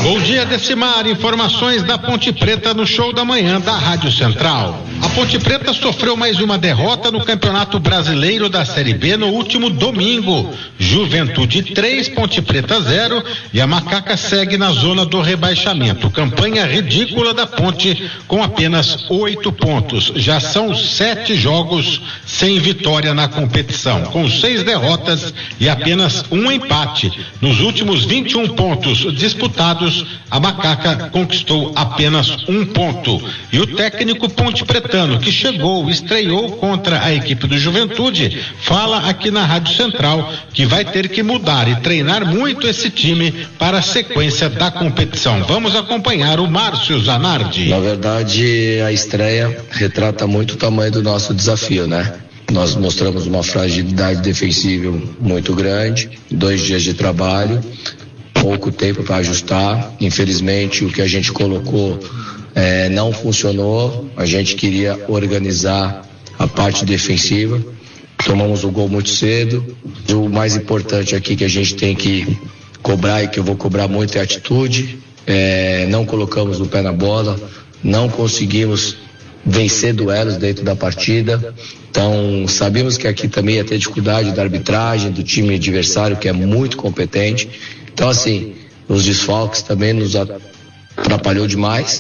Bom dia, Decimar. Informações da Ponte Preta no show da manhã da Rádio Central. A Ponte Preta sofreu mais uma derrota no Campeonato Brasileiro da Série B no último domingo. Juventude 3, Ponte Preta 0 e a Macaca segue na zona do rebaixamento. Campanha ridícula da Ponte com apenas 8 pontos. Já são 7 jogos sem vitória na competição, com 6 derrotas e apenas um empate. Nos últimos 21 pontos disputados, a Macaca conquistou apenas 1 ponto. E o técnico ponte pretano, que estreou contra a equipe do Juventude, fala aqui na Rádio Central que vai ter que mudar e treinar muito esse time para a sequência da competição. Vamos acompanhar o Márcio Zanardi. Na verdade, a estreia retrata muito o tamanho do nosso desafio, né? Nós mostramos uma fragilidade defensiva muito grande, 2 dias de trabalho, pouco tempo para ajustar. Infelizmente, o que a gente colocou não funcionou. A gente queria organizar a parte defensiva. Tomamos o gol muito cedo. O mais importante aqui que a gente tem que cobrar e que eu vou cobrar muito é a atitude. Não colocamos o pé na bola, não conseguimos vencer duelos dentro da partida. Então, sabíamos que aqui também ia ter dificuldade da arbitragem, do time adversário, que é muito competente. Então, assim, os desfalques também nos atrapalhou demais,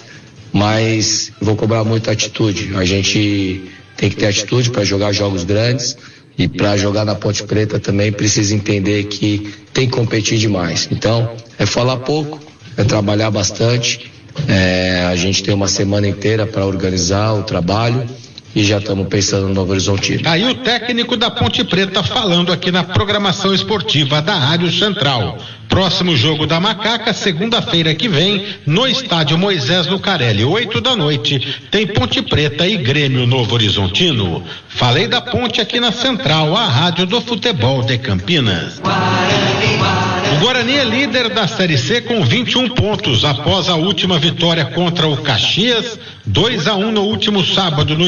mas vou cobrar muita atitude. A gente tem que ter atitude para jogar jogos grandes e para jogar na Ponte Preta também precisa entender que tem que competir demais. Então, é falar pouco, é trabalhar bastante. A gente tem uma semana inteira para organizar o trabalho e já estamos pensando no Novo Horizontino. Aí o técnico da Ponte Preta falando aqui na programação esportiva da Rádio Central. Próximo jogo da Macaca, segunda-feira que vem, no estádio Moisés Lucarelli, 8 da noite, tem Ponte Preta e Grêmio Novo Horizontino. Falei da Ponte aqui na Central, a rádio do futebol de Campinas. O Guarani é líder da Série C com 21 pontos após a última vitória contra o Caxias, 2-1 no último sábado no